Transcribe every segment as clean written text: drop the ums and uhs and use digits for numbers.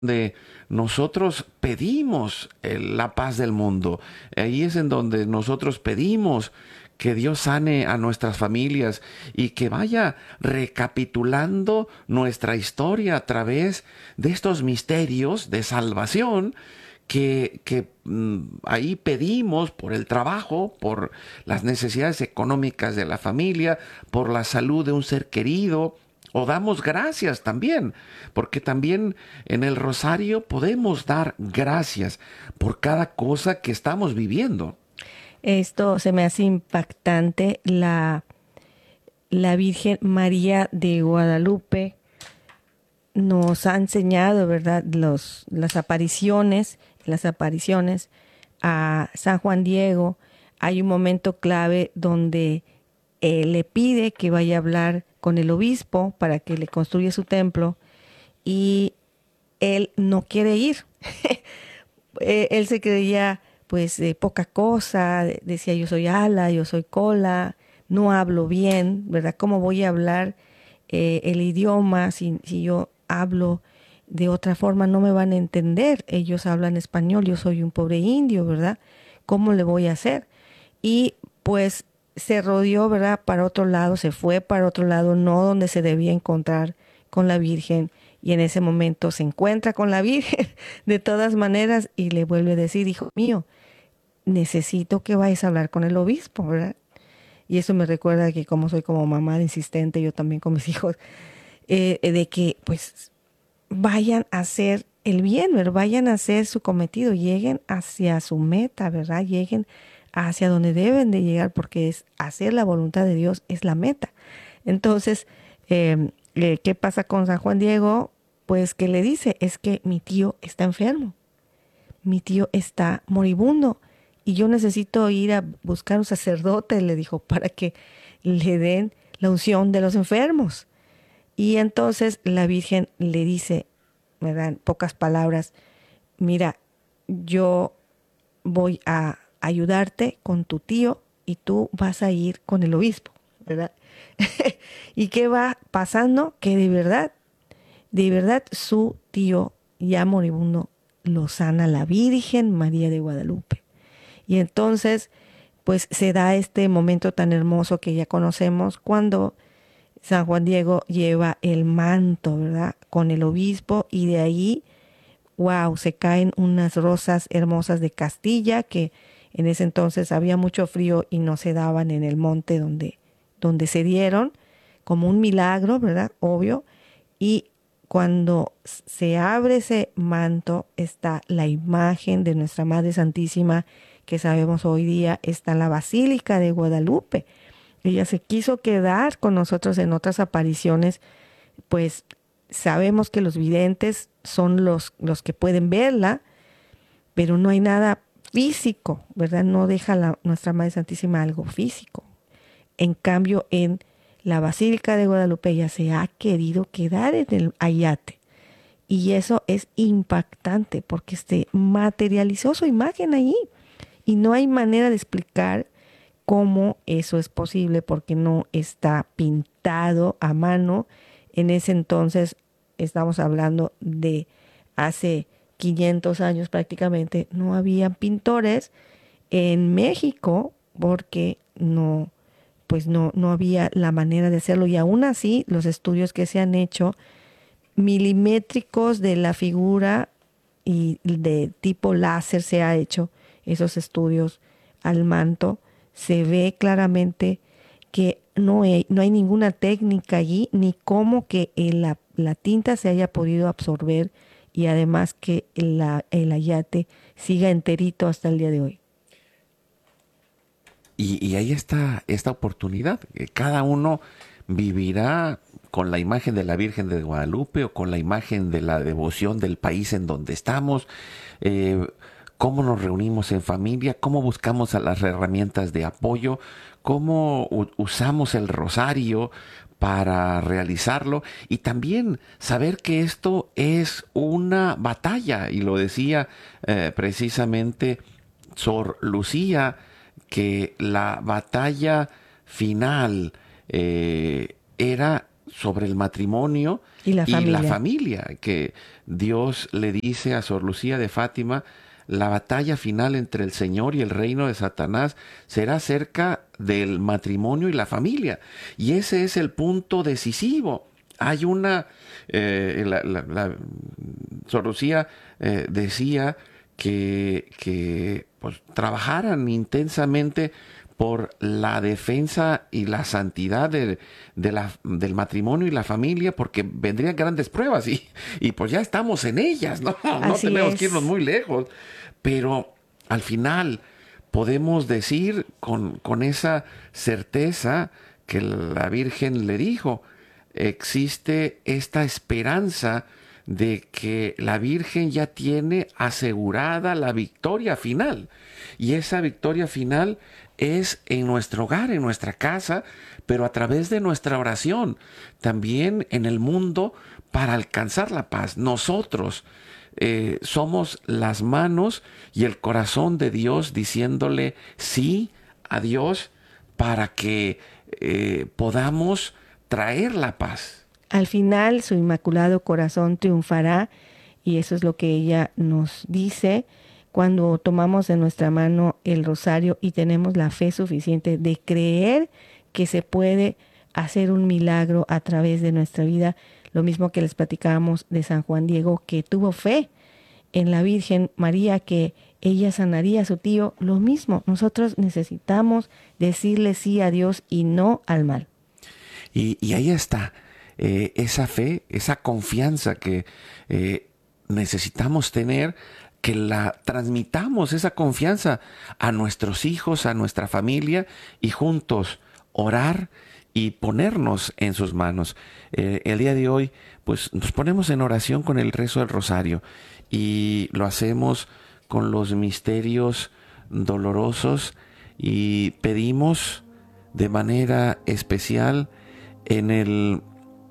donde nosotros pedimos la paz del mundo. Ahí es en donde nosotros pedimos que Dios sane a nuestras familias y que vaya recapitulando nuestra historia a través de estos misterios de salvación que ahí pedimos por el trabajo, por las necesidades económicas de la familia, por la salud de un ser querido, o damos gracias también, porque también en el rosario podemos dar gracias por cada cosa que estamos viviendo. Esto se me hace impactante. La Virgen María de Guadalupe nos ha enseñado, ¿verdad? Las apariciones a San Juan Diego. Hay un momento clave donde le pide que vaya a hablar con el obispo para que le construya su templo y él no quiere ir. Él se creía pues poca cosa, decía yo soy ala, yo soy cola, no hablo bien, ¿verdad? ¿Cómo voy a hablar el idioma si yo hablo de otra forma? No me van a entender, ellos hablan español, yo soy un pobre indio, ¿verdad? ¿Cómo le voy a hacer? Y pues se rodeó, ¿verdad? Para otro lado, se fue para otro lado, no donde se debía encontrar con la Virgen. Y en ese momento se encuentra con la Virgen de todas maneras y le vuelve a decir, hijo mío, necesito que vayas a hablar con el obispo, ¿verdad? Y eso me recuerda que como soy como mamá de insistente, yo también con mis hijos, de que pues vayan a hacer el bien, ¿verdad? Vayan a hacer su cometido, lleguen hacia su meta, ¿verdad? Lleguen hacia donde deben de llegar, porque es hacer la voluntad de Dios, es la meta. Entonces, ¿qué pasa con San Juan Diego? Pues que le dice, es que mi tío está enfermo, mi tío está moribundo y yo necesito ir a buscar un sacerdote, le dijo, para que le den la unción de los enfermos. Y entonces la Virgen le dice, me dan pocas palabras, mira, yo voy a ayudarte con tu tío y tú vas a ir con el obispo, ¿verdad? ¿Y qué va pasando? Que de verdad su tío ya moribundo lo sana la Virgen María de Guadalupe. Y entonces, pues se da este momento tan hermoso que ya conocemos cuando San Juan Diego lleva el manto, ¿verdad? Con el obispo y de ahí, wow, se caen unas rosas hermosas de Castilla que en ese entonces había mucho frío y no se daban en el monte donde se dieron, como un milagro, ¿verdad? Obvio. Y cuando se abre ese manto está la imagen de nuestra Madre Santísima, que sabemos hoy día está en la Basílica de Guadalupe. Ella se quiso quedar con nosotros en otras apariciones, pues sabemos que los videntes son los que pueden verla, pero no hay nada físico, ¿verdad? No deja nuestra Madre Santísima algo físico. En cambio, en la Basílica de Guadalupe ella se ha querido quedar en el ayate. Y eso es impactante porque se materializó su imagen allí. Y no hay manera de explicar cómo eso es posible porque no está pintado a mano. En ese entonces, estamos hablando de hace 500 años prácticamente, no había pintores en México porque no había la manera de hacerlo. Y aún así, los estudios que se han hecho milimétricos de la figura y de tipo láser se ha hecho esos estudios al manto, se ve claramente que no hay ninguna técnica allí, ni cómo que la tinta se haya podido absorber y además que el ayate siga enterito hasta el día de hoy. Y ahí está esta oportunidad. Cada uno vivirá con la imagen de la Virgen de Guadalupe o con la imagen de la devoción del país en donde estamos. eh, Cómo nos reunimos en familia, cómo buscamos a las herramientas de apoyo, cómo usamos el rosario para realizarlo y también saber que esto es una batalla y lo decía precisamente Sor Lucía, que la batalla final era sobre el matrimonio Y la familia, que Dios le dice a Sor Lucía de Fátima: la batalla final entre el Señor y el reino de Satanás será acerca del matrimonio y la familia. Y ese es el punto decisivo. Hay una... Sor Lucía decía que pues, trabajaran intensamente por la defensa y la santidad del matrimonio y la familia, porque vendrían grandes pruebas y pues ya estamos en ellas, ¿no? No tenemos que irnos muy lejos. Pero al final podemos decir con esa certeza que la Virgen le dijo: existe esta esperanza de que la Virgen ya tiene asegurada la victoria final. Y esa victoria final es en nuestro hogar, en nuestra casa, pero a través de nuestra oración, también en el mundo, para alcanzar la paz. Nosotros somos las manos y el corazón de Dios diciéndole sí a Dios para que podamos traer la paz. Al final, su inmaculado corazón triunfará, y eso es lo que ella nos dice cuando tomamos en nuestra mano el rosario y tenemos la fe suficiente de creer que se puede hacer un milagro a través de nuestra vida. Lo mismo que les platicábamos de San Juan Diego, que tuvo fe en la Virgen María, que ella sanaría a su tío. Lo mismo, nosotros necesitamos decirle sí a Dios y no al mal. Y ahí está esa fe, esa confianza que necesitamos tener, que la transmitamos, esa confianza, a nuestros hijos, a nuestra familia, y juntos orar y ponernos en sus manos. El día de hoy, pues nos ponemos en oración con el rezo del rosario, y lo hacemos con los misterios dolorosos, y pedimos de manera especial en el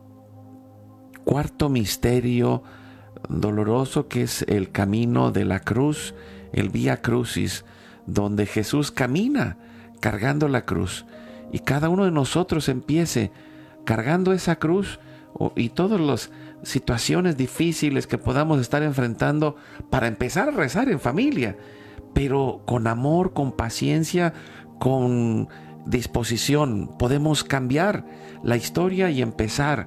cuarto misterio doloroso, que es el camino de la cruz, el Vía Crucis, donde Jesús camina cargando la cruz, y cada uno de nosotros empiece cargando esa cruz y todas las situaciones difíciles que podamos estar enfrentando, para empezar a rezar en familia, pero con amor, con paciencia, con disposición. Podemos cambiar la historia y empezar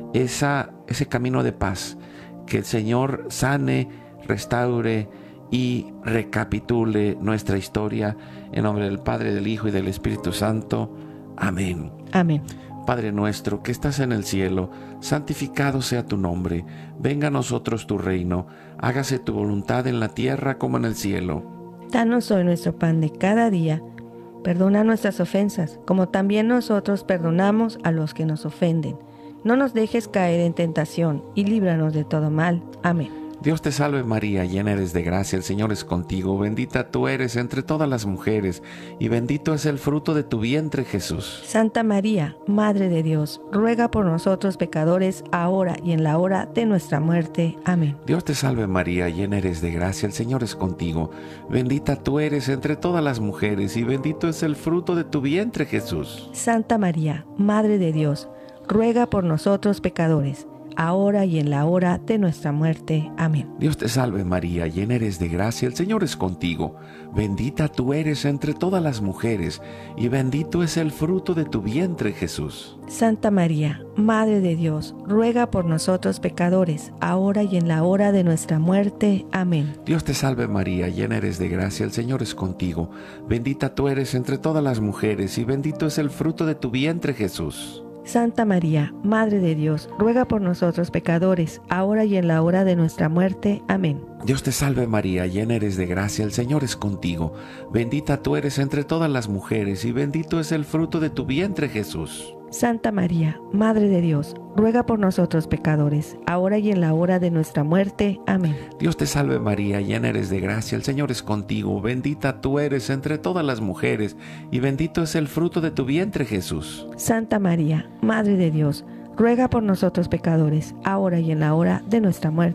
ese camino de paz. Que el Señor sane, restaure y recapitule nuestra historia. En nombre del Padre, del Hijo y del Espíritu Santo. Amén. Amén. Padre nuestro que estás en el cielo, santificado sea tu nombre. Venga a nosotros tu reino. Hágase tu voluntad en la tierra como en el cielo. Danos hoy nuestro pan de cada día. Perdona nuestras ofensas, como también nosotros perdonamos a los que nos ofenden. No nos dejes caer en tentación, y líbranos de todo mal. Amén. Dios te salve María, llena eres de gracia, el Señor es contigo. Bendita tú eres entre todas las mujeres, y bendito es el fruto de tu vientre, Jesús. Santa María, Madre de Dios, ruega por nosotros pecadores, ahora y en la hora de nuestra muerte. Amén. Dios te salve María, llena eres de gracia, el Señor es contigo. Bendita tú eres entre todas las mujeres, y bendito es el fruto de tu vientre, Jesús. Santa María, Madre de Dios, ruega por nosotros pecadores, ahora y en la hora de nuestra muerte. Amén. Dios te salve María, llena eres de gracia, el Señor es contigo. Bendita tú eres entre todas las mujeres, y bendito es el fruto de tu vientre, Jesús. Santa María, Madre de Dios, ruega por nosotros pecadores, ahora y en la hora de nuestra muerte. Amén. Dios te salve María, llena eres de gracia, el Señor es contigo. Bendita tú eres entre todas las mujeres, y bendito es el fruto de tu vientre, Jesús. Santa María, Madre de Dios, ruega por nosotros pecadores, ahora y en la hora de nuestra muerte. Amén. Dios te salve María, llena eres de gracia, el Señor es contigo. Bendita tú eres entre todas las mujeres, y bendito es el fruto de tu vientre, Jesús. Santa María, Madre de Dios, ruega por nosotros pecadores, ahora y en la hora de nuestra muerte. Amén. Dios te salve María, llena eres de gracia, el Señor es contigo. Bendita tú eres entre todas las mujeres, y bendito es el fruto de tu vientre, Jesús. Santa María, Madre de Dios, ruega por nosotros pecadores, ahora y en la hora de nuestra muerte. Amén.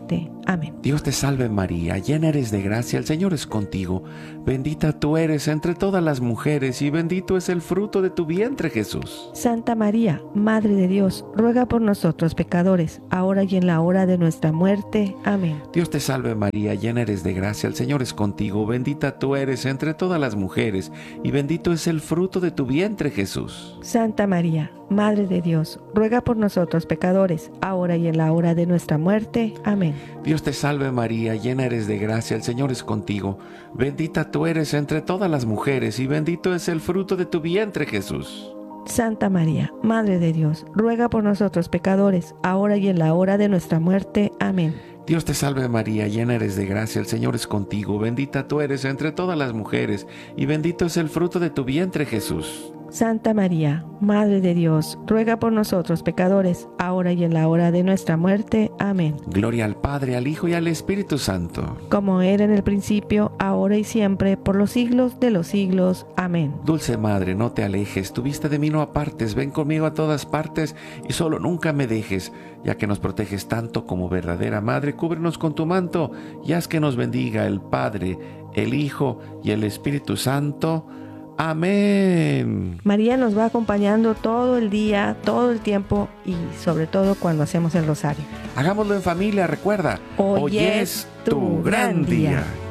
Amén. Dios te salve María, llena eres de gracia, el Señor es contigo. Bendita tú eres entre todas las mujeres y bendito es el fruto de tu vientre, Jesús. Santa María, Madre de Dios, ruega por nosotros pecadores, ahora y en la hora de nuestra muerte. Amén. Dios te salve María, llena eres de gracia, el Señor es contigo. Bendita tú eres entre todas las mujeres y bendito es el fruto de tu vientre, Jesús. Santa María, Madre de Dios, ruega por nosotros pecadores, ahora y en la hora de nuestra muerte. Amén. Dios te salve María, llena eres de gracia, el Señor es contigo. Bendita tú eres entre todas las mujeres y bendito es el fruto de tu vientre, Jesús. Santa María, Madre de Dios, ruega por nosotros pecadores, ahora y en la hora de nuestra muerte. Amén. Dios te salve María, llena eres de gracia, el Señor es contigo. Bendita tú eres entre todas las mujeres y bendito es el fruto de tu vientre, Jesús. Santa María, Madre de Dios, ruega por nosotros pecadores, ahora y en la hora de nuestra muerte. Amén. Gloria al Padre, al Hijo y al Espíritu Santo. Como era en el principio, ahora y siempre, por los siglos de los siglos. Amén. Dulce Madre, no te alejes, tu vista de mí no apartes, ven conmigo a todas partes y solo nunca me dejes, ya que nos proteges tanto como verdadera Madre, cúbrenos con tu manto y haz que nos bendiga el Padre, el Hijo y el Espíritu Santo. Amén. María nos va acompañando todo el día, todo el tiempo y sobre todo cuando hacemos el rosario. Hagámoslo en familia, recuerda, Hoy es tu gran día.